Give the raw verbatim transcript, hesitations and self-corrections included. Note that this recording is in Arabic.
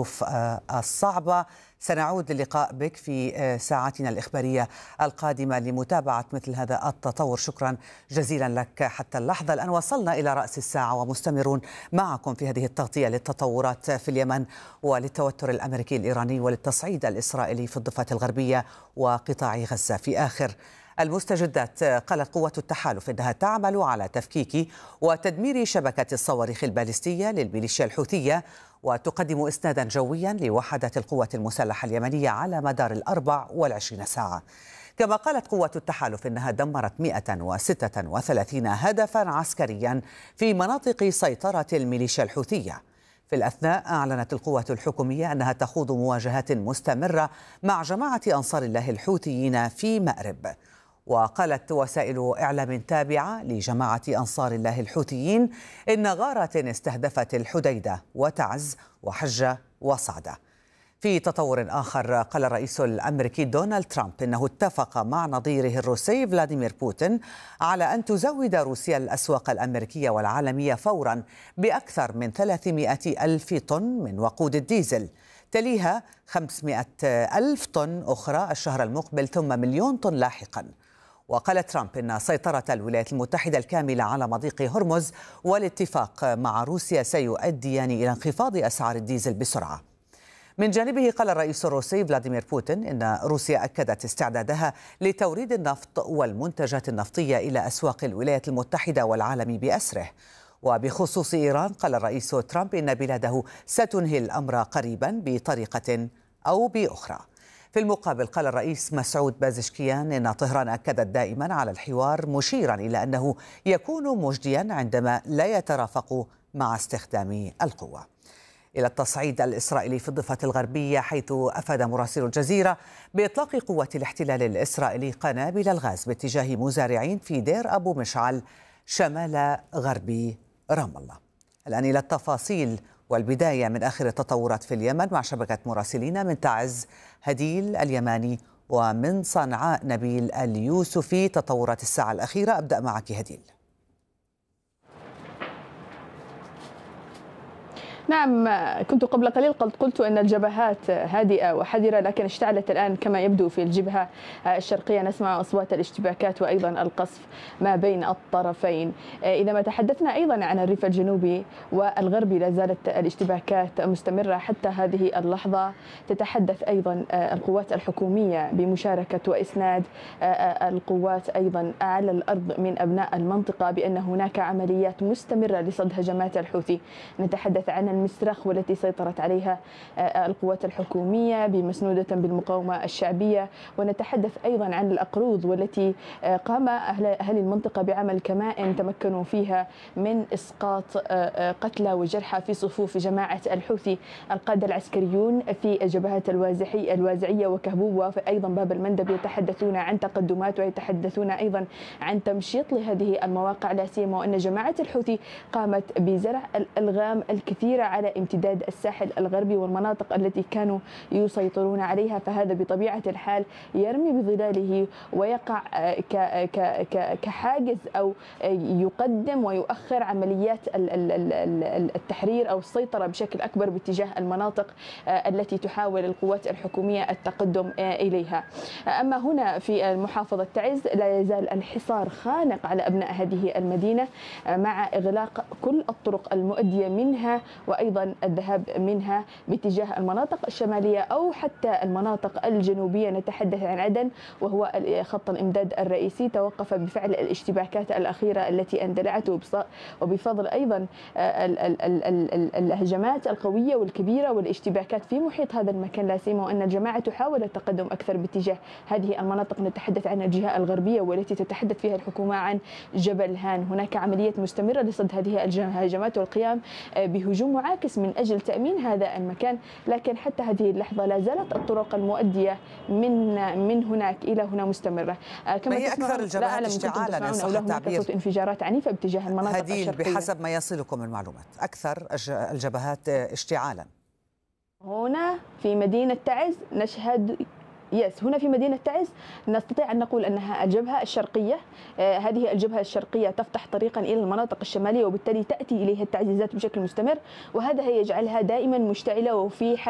الظروف الصعبة. سنعود للقاء بك في ساعاتنا الإخبارية القادمة لمتابعة مثل هذا التطور. شكرا جزيلا لك حتى اللحظة. الآن وصلنا إلى رأس الساعة ومستمرون معكم في هذه التغطية للتطورات في اليمن وللتوتر الأمريكي الإيراني وللتصعيد الإسرائيلي في الضفة الغربية وقطاع غزة. في آخر المستجدات قالت قوة التحالف إنها تعمل على تفكيك وتدمير شبكة الصواريخ البالستية للميليشيا الحوثية وتقدم إسنادا جويا لوحدات القوة المسلحة اليمنية على مدار الأربع والعشرين ساعة. كما قالت قوة التحالف إنها دمرت مئة وستة وثلاثين هدفا عسكريا في مناطق سيطرة الميليشيا الحوثية. في الأثناء أعلنت القوة الحكومية أنها تخوض مواجهات مستمرة مع جماعة أنصار الله الحوثيين في مأرب. وقالت وسائل إعلام تابعة لجماعة أنصار الله الحوثيين إن غارات استهدفت الحديدة وتعز وحجة وصعدة. في تطور آخر قال الرئيس الأمريكي دونالد ترامب إنه اتفق مع نظيره الروسي فلاديمير بوتين على أن تزود روسيا الأسواق الأمريكية والعالمية فورا بأكثر من ثلاثمئة ألف طن من وقود الديزل، تليها خمسمئة ألف طن أخرى الشهر المقبل ثم مليون طن لاحقا. وقال ترامب إن سيطرة الولايات المتحدة الكاملة على مضيق هرمز والاتفاق مع روسيا سيؤديان إلى انخفاض أسعار الديزل بسرعة. من جانبه قال الرئيس الروسي فلاديمير بوتين إن روسيا أكدت استعدادها لتوريد النفط والمنتجات النفطية إلى أسواق الولايات المتحدة والعالم بأسره. وبخصوص إيران قال الرئيس ترامب إن بلاده ستنهي الأمر قريبا بطريقة أو بأخرى. في المقابل قال الرئيس مسعود بازشكيان إن طهران أكدت دائما على الحوار، مشيرا إلى أنه يكون مجديا عندما لا يترافق مع استخدام القوة. إلى التصعيد الإسرائيلي في الضفة الغربية، حيث أفاد مراسل الجزيرة بإطلاق قوة الاحتلال الإسرائيلي قنابل الغاز باتجاه مزارعين في دير أبو مشعل شمال غرب رام الله. الآن إلى التفاصيل والبداية من آخر التطورات في اليمن مع شبكة مراسلين من تعز هديل اليماني ومن صنعاء نبيل اليوسفي. تطورات الساعة الأخيرة، أبدأ معك هديل. نعم، كنت قبل قليل قد قلت أن الجبهات هادئة وحذرة، لكن اشتعلت الآن كما يبدو في الجبهة الشرقية. نسمع أصوات الاشتباكات وأيضا القصف ما بين الطرفين. إذا ما تحدثنا أيضا عن الريف الجنوبي والغربي، لا زالت الاشتباكات مستمرة حتى هذه اللحظة. تتحدث أيضا القوات الحكومية بمشاركة وإسناد القوات أيضا على الأرض من أبناء المنطقة بأن هناك عمليات مستمرة لصد هجمات الحوثي. نتحدث عن المسرخ والتي سيطرت عليها القوات الحكومية بمسنودة بالمقاومة الشعبية، ونتحدث أيضا عن الأقروض والتي قام أهل المنطقة بعمل كمائن تمكنوا فيها من إسقاط قتلى وجرحى في صفوف جماعة الحوثي. القادة العسكريون في الجبهات الوازحي الوازعية وكهبوب وأيضا باب المندب يتحدثون عن تقدمات ويتحدثون أيضا عن تمشيط لهذه المواقع، لا سيما وأن جماعة الحوثي قامت بزرع الألغام الكثيرة على امتداد الساحل الغربي والمناطق التي كانوا يسيطرون عليها، فهذا بطبيعة الحال يرمي بظلاله ويقع كحاجز أو يقدم ويؤخر عمليات التحرير أو السيطرة بشكل أكبر باتجاه المناطق التي تحاول القوات الحكومية التقدم إليها. أما هنا في محافظة تعز لا يزال الحصار خانق على أبناء هذه المدينة مع إغلاق كل الطرق المؤدية منها وأيضا الذهاب منها باتجاه المناطق الشمالية أو حتى المناطق الجنوبية. نتحدث عن عدن وهو خط الإمداد الرئيسي، توقف بفعل الاشتباكات الأخيرة التي اندلعته وبفضل أيضا الهجمات القوية والكبيرة والاشتباكات في محيط هذا المكان، لا سيما وأن الجماعة تحاول التقدم أكثر باتجاه هذه المناطق. نتحدث عن الجهة الغربية والتي تتحدث فيها الحكومة عن جبل هان. هناك عملية مستمرة لصد هذه الهجمات والقيام بهجوم معاكس من أجل تأمين هذا المكان، لكن حتى هذه اللحظة لا زالت الطرق المؤدية من من هناك إلى هنا مستمرة. كما هي أكثر الجبهات اشتعالا أو هناك صوت انفجارات عنيفة باتجاه المناطق هديل الشرقية. بحسب ما يصلكم من معلومات أكثر الجبهات اشتعالا هنا في مدينة تعز نشهد يس هنا في مدينة تعز نستطيع أن نقول أنها الجبهة الشرقية. آه هذه الجبهة الشرقية تفتح طريقا إلى المناطق الشمالية وبالتالي تأتي إليها التعزيزات بشكل مستمر، وهذا يجعلها دائما مشتعلة وفي